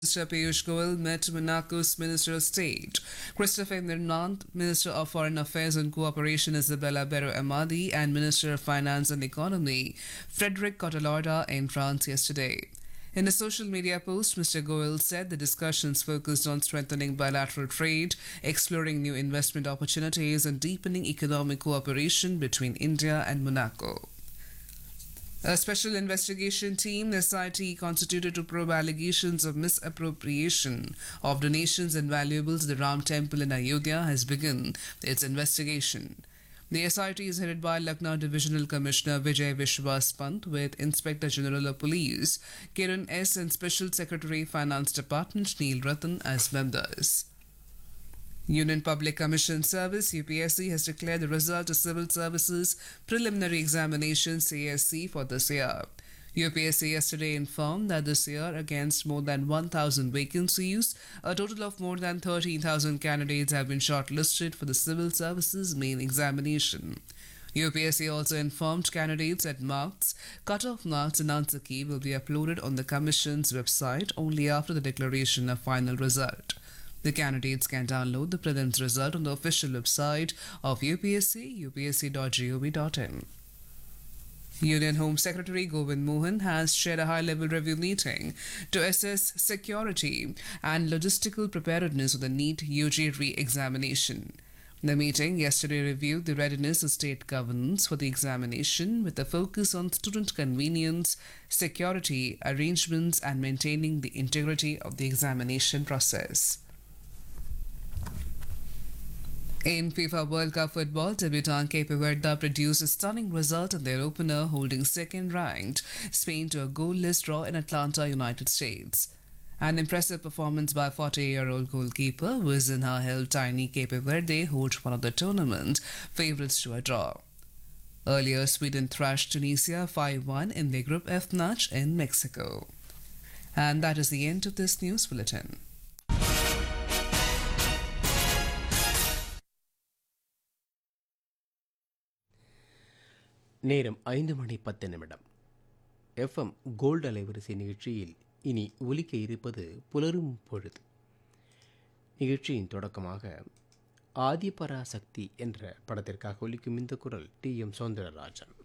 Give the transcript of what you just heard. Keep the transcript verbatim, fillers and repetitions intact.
Minister Piyush Goyal met Monaco's Minister of State, Christophe Mirnant, Minister of Foreign Affairs and Cooperation Isabella Bero Amadi, and Minister of Finance and Economy Frederic Cottalorda in France yesterday. In a social media post, Mister Goyal said the discussions focused on strengthening bilateral trade, exploring new investment opportunities, and deepening economic cooperation between India and Monaco. A special investigation team, S I T, constituted to probe allegations of misappropriation of donations and valuables to the Ram Temple in Ayodhya, has begun its investigation. The S I T is headed by Lucknow Divisional Commissioner Vijay Vishwas Pant, with Inspector General of Police Kiran S. and Special Secretary Finance Department Neil Ratan as members. Union Public Commission Service U P S C has declared the result of Civil Services Preliminary Examination C S C for this year. U P S C yesterday informed that this year, against more than one thousand vacancies, a total of more than thirteen thousand candidates have been shortlisted for the Civil Services main examination. U P S C also informed candidates that marks, cut-off marks and answer key will be uploaded on the Commission's website only after the declaration of final result. The candidates can download the prelims result on the official website of U P S C, u p s c dot gov dot in. Union Home Secretary Govind Mohan has chaired a high-level review meeting to assess security and logistical preparedness of the NEET U G re-examination. The meeting yesterday reviewed the readiness of state governance for the examination with a focus on student convenience, security arrangements and maintaining the integrity of the examination process. In FIFA World Cup football, debutant Cape Verde produced a stunning result in their opener, holding second-ranked Spain to a goalless draw in Atlanta, United States. An impressive performance by forty-year-old goalkeeper Wizenha helped tiny Cape Verde hold one of the tournament favourites to a draw. Earlier, Sweden thrashed Tunisia five one in their Group F match in Mexico. And that is the end of this news bulletin. நேரம் ஐந்து மணி பத்து நிமிடம். FM gold அலைவரிசை நிகழ்ச்சியில் இனி ஒலிக்க இருப்பது புலரும் பொழுது. நிகழ்ச்சியின் தொடக்கமாக ஆதிபராசக்தி என்ற படத்திற்காக ஒலிக்கும் இந்த குரல் டி எம் சௌந்தரராஜன்.